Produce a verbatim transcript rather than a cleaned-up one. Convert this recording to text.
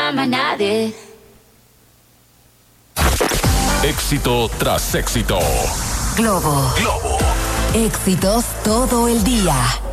a más nadie. Éxito tras éxito. Globo. Globo. Éxitos todo el día.